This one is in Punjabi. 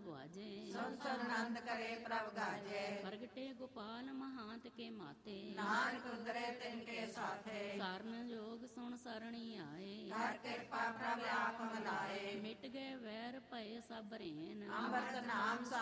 ਵਾਜੇ। ਸੁਨ ਸੁਨ ਆਨੰਦ ਕਰੇ ਪ੍ਰਭ ਗਾਜੇ। ਪ੍ਰਗਟੇ ਗੋਪਾਲ ਮਹਾਂਤ ਕੇ ਮਾਤੇ। ਨਾਨਕ ਉਦਰੇ ਤਿਨ ਕੇ ਸਾਥੇ। ਸਰਨ ਜੋਗ ਸੁਣ ਸਰਣੀ ਆਏ। ਕਰ ਕਿਰਪਾ ਪ੍ਰਭ ਆਪ ਮਿਲਾਏ। ਮਿਟ ਗਏ ਵੈਰ ਭਏ ਸਭ ਰੇਨ। ਅੰਮ੍ਰਿਤ ਨਾਮ